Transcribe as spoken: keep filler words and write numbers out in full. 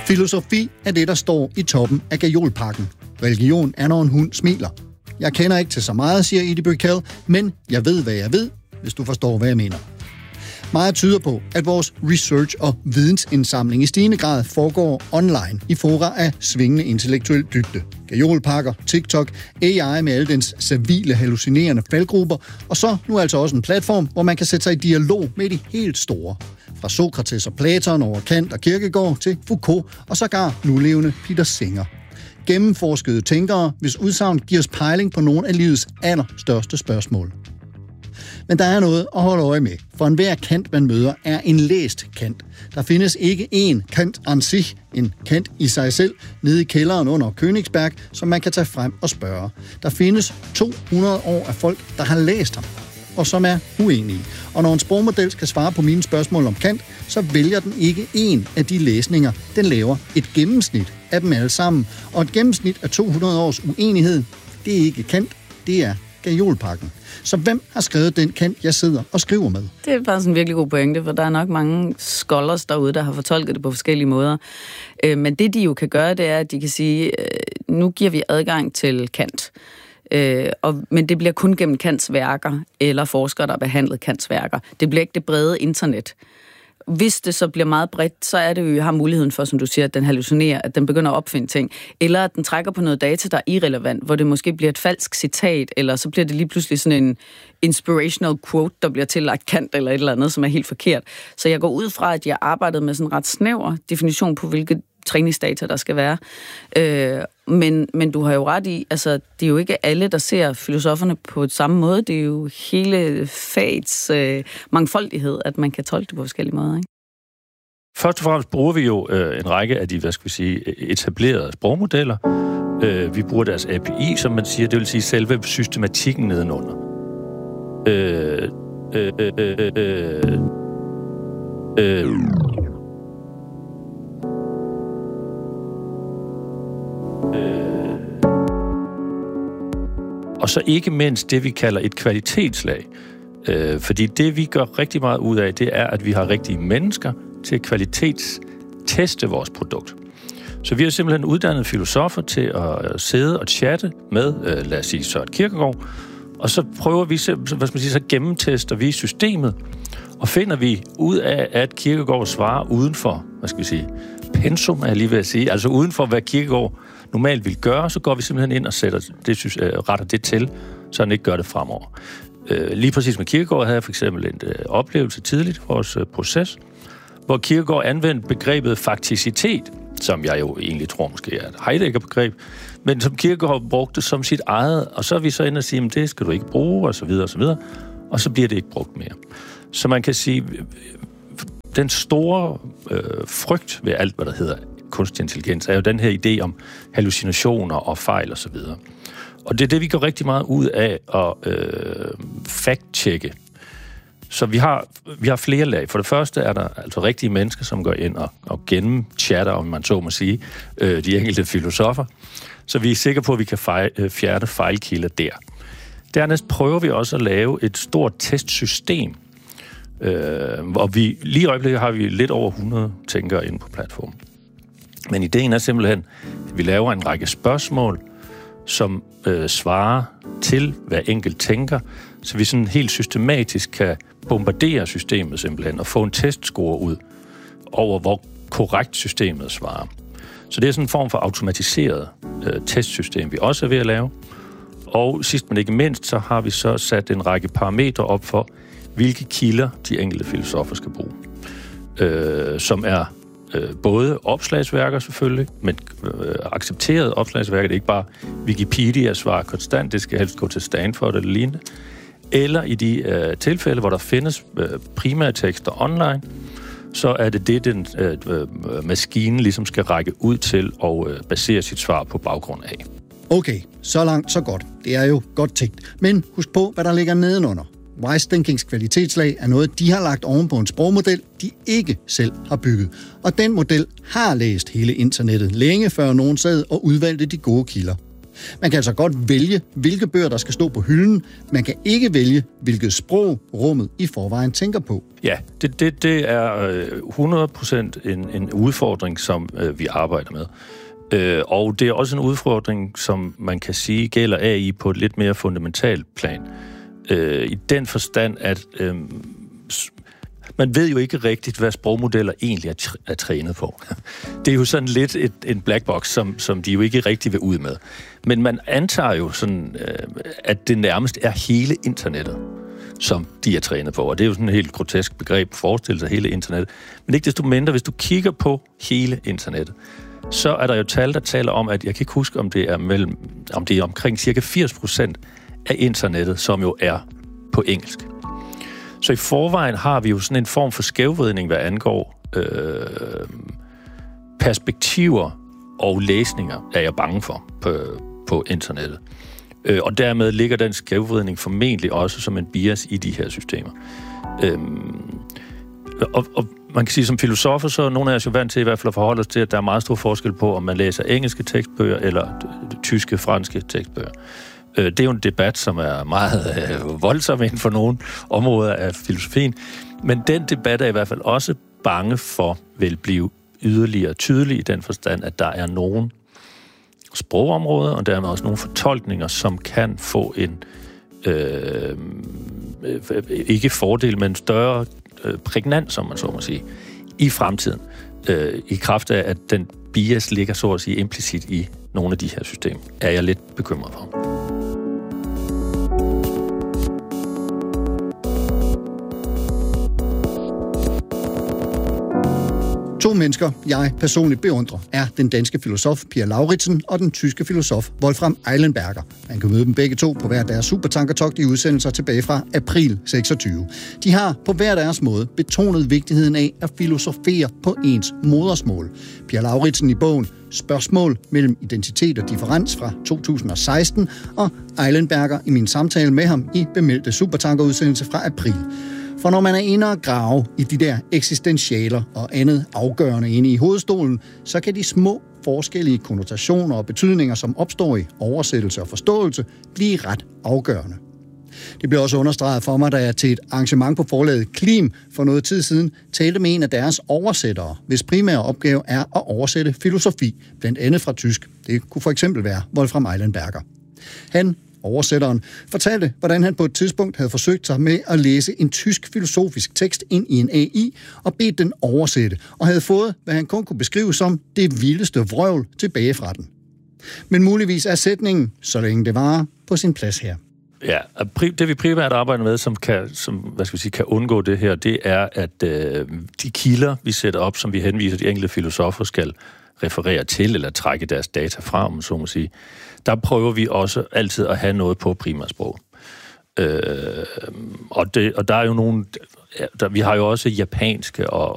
Filosofi er det, der står i toppen af gajolpakken. Religion er, når en hund smiler. Jeg kender ikke til så meget, siger Edie Brickell, men jeg ved, hvad jeg ved, hvis du forstår, hvad jeg mener. Meget tyder på, at vores research og vidensindsamling i stigende grad foregår online i fora af svingende intellektuel dybde. Gajolpakker, TikTok, A I med alle dens servile, hallucinerende faldgrupper, og så nu altså også en platform, hvor man kan sætte sig i dialog med de helt store. Fra Sokrates og Platon over Kant og Kierkegaard til Foucault og sågar nulevende Peter Singer. Gennemforskede tænkere, hvis udsagn giver os pejling på nogle af livets allerstørste spørgsmål. Men der er noget at holde øje med, for enhver Kant, man møder, er en læst Kant. Der findes ikke én Kant an sich, en Kant i sig selv, nede i kælderen under Königsberg, som man kan tage frem og spørge. Der findes to hundrede år af folk, der har læst ham, og som er uenige. Og når en sprogmodel skal svare på mine spørgsmål om Kant, så vælger den ikke en af de læsninger. Den laver et gennemsnit af dem alle sammen. Og et gennemsnit af to hundrede års uenighed, det er ikke Kant, det er gajolpakken. Så hvem har skrevet den Kant, jeg sidder og skriver med? Det er faktisk en virkelig god pointe, for der er nok mange scholars derude, der har fortolket det på forskellige måder. Men det, de jo kan gøre, det er, at de kan sige, nu giver vi adgang til Kant. Øh, og, men det bliver kun gennem Kants værker, eller forskere, der har behandlet Kants værker. Det bliver ikke det brede internet. Hvis det så bliver meget bredt, så er det jo, har muligheden for, som du siger, at den hallucinerer, at den begynder at opfinde ting, eller at den trækker på noget data, der er irrelevant, hvor det måske bliver et falsk citat, eller så bliver det lige pludselig sådan en inspirational quote, der bliver tillagt Kant, eller et eller andet, som er helt forkert. Så jeg går ud fra, at jeg arbejdede med sådan en ret snæver definition på, hvilke træningsdata, der skal være. Øh, men, men du har jo ret i, altså, det er jo ikke alle, der ser filosoferne på et samme måde. Det er jo hele fagets øh, mangfoldighed, at man kan tolke det på forskellige måder, ikke? Først og fremmest bruger vi jo øh, en række af de, hvad skal vi sige, etablerede sprogmodeller. Øh, vi bruger deres A P I, som man siger, det vil sige selve systematikken nedenunder. Øh, øh, øh, øh, øh, Og så ikke mindst det, vi kalder et kvalitetslag. Øh, fordi det, vi gør rigtig meget ud af, det er, at vi har rigtige mennesker til at kvalitetsteste vores produkt. Så vi har simpelthen uddannet filosofer til at sidde og chatte med, øh, lad os sige, Søren Kierkegaard, og så prøver vi, hvad skal man sige, så gennemtester vi systemet, og finder vi ud af, at Kierkegaard svarer uden for, hvad skal vi sige, pensum, er jeg lige ved at sige, altså uden for, hvad Kierkegaard normalt vil gøre, så går vi simpelthen ind og sætter det, synes, øh, retter det til, så han ikke gør det fremover. Øh, lige præcis med Kierkegaard havde jeg for eksempel en øh, oplevelse tidligt i vores øh, proces, hvor Kierkegaard anvendte begrebet fakticitet, som jeg jo egentlig tror måske er et Heidegger-begreb, men som Kierkegaard brugte som sit eget, og så er vi så inde og sige, at det skal du ikke bruge, og så videre, og så videre, og så bliver det ikke brugt mere. Så man kan sige, den store øh, frygt ved alt, hvad der hedder kunstig intelligens, er jo den her idé om hallucinationer og fejl og så videre. Og det er det, vi går rigtig meget ud af at øh, fact-tjekke. Så vi har, vi har flere lag. For det første er der altså rigtige mennesker, som går ind og, og gennemchatter, om man så må sige, øh, de enkelte filosofer. Så vi er sikre på, at vi kan fej, øh, fjerne fejlkilder der. Dernæst prøver vi også at lave et stort testsystem. Øh, og vi, lige i øjeblikket har vi lidt over hundrede tænkere inde på platformen. Men ideen er simpelthen, at vi laver en række spørgsmål, som øh, svarer til hver enkelt tænker, så vi sådan helt systematisk kan bombardere systemet simpelthen og få en testscore ud over, hvor korrekt systemet svarer. Så det er sådan en form for automatiseret øh, testsystem, vi også er ved at lave. Og sidst men ikke mindst, så har vi så sat en række parametre op for, hvilke kilder de enkelte filosofer skal bruge. Øh, som er øh, både opslagsværker selvfølgelig, men øh, accepterede opslagsværker. Det er ikke bare Wikipedia svarer konstant, det skal helst gå til Stanford eller lignende. Eller i de øh, tilfælde, hvor der findes øh, primære tekster online, så er det det, den øh, øh, maskinen ligesom skal række ud til og øh, basere sit svar på baggrund af. Okay, så langt, så godt. Det er jo godt tænkt. Men husk på, hvad der ligger nedenunder. Wise Thinkings kvalitetslag er noget, de har lagt oven på en sprogmodel, de ikke selv har bygget. Og den model har læst hele internettet længe før nogen sad og udvalgte de gode kilder. Man kan altså godt vælge, hvilke bøger, der skal stå på hylden. Man kan ikke vælge, hvilket sprog rummet i forvejen tænker på. Ja, det, det, det er hundrede procent en, en udfordring, som øh, vi arbejder med. Øh, og det er også en udfordring, som man kan sige gælder A I på et lidt mere fundamentalt plan. Øh, I den forstand, at øh, man ved jo ikke rigtigt, hvad sprogmodeller egentlig er, tr- er trænet på. Det er jo sådan lidt et, en black box, som, som de jo ikke rigtig vil ud med. Men man antager jo sådan, øh, at det nærmest er hele internettet, som de er trænet på. Og det er jo sådan et helt grotesk begreb, at forestille sig hele internettet. Men ikke desto mindre, hvis du kigger på hele internettet, så er der jo tal, der taler om, at jeg kan ikke huske, om det er, mellem, om det er omkring cirka firs procent af internettet, som jo er på engelsk. Så i forvejen har vi jo sådan en form for skævvridning, hvad angår øh, perspektiver og læsninger, er jeg bange for på, på internettet. Øh, og dermed ligger den skævvridning formentlig også som en bias i de her systemer. Øh, og, og man kan sige, som filosofer, så er nogle af os jo vant til i hvert fald at forholde os til, at der er meget stor forskel på, om man læser engelske tekstbøger eller tyske, franske tekstbøger. Det er jo en debat, som er meget øh, voldsom inden for nogle områder af filosofien, men den debat er i hvert fald også bange for, vil blive yderligere tydelig i den forstand, at der er nogle sprogområder, og dermed også nogle fortolkninger, som kan få en øh, ikke fordel, men større øh, prægnant, som man så må sige, i fremtiden, øh, i kraft af, at den bias ligger så at sige implicit i nogle af de her systemer, er jeg lidt bekymret for. To mennesker, jeg personligt beundrer, er den danske filosof Pia Lauridsen og den tyske filosof Wolfram Eilenberger. Man kan møde dem begge to på hver deres supertankertogt i udsendelser tilbage fra april seksogtyve. De har på hver deres måde betonet vigtigheden af at filosofere på ens modersmål. Pia Lauridsen i bogen Spørgsmål mellem identitet og differens fra to tusind og seksten, og Eilenberger i min samtale med ham i bemeldte supertankerudsendelse fra april. For når man er inde og grave i de der eksistentialer og andet afgørende inde i hovedstolen, så kan de små forskellige konnotationer og betydninger, som opstår i oversættelse og forståelse, blive ret afgørende. Det blev også understreget for mig, da jeg til et arrangement på forlaget Klim for noget tid siden talte med en af deres oversættere, hvis primære opgave er at oversætte filosofi, blandt andet fra tysk. Det kunne for eksempel være Wolfram Eilenberger. Han, oversætteren, fortalte, hvordan han på et tidspunkt havde forsøgt sig med at læse en tysk filosofisk tekst ind i en A I og bedt den oversætte, og havde fået, hvad han kun kunne beskrive som det vildeste vrøvl tilbage fra den. Men muligvis er sætningen, så længe det varer, på sin plads her. Ja, det vi primært arbejder med, som kan, som, hvad skal vi sige, kan undgå det her, det er, at øh, de kilder, vi sætter op, som vi henviser de enkelte filosofer skal referere til, eller trække deres data fra, om så må sige, der prøver vi også altid at have noget på primærsprog. Øh, og, det, og der er jo nogle, der, vi har jo også japanske og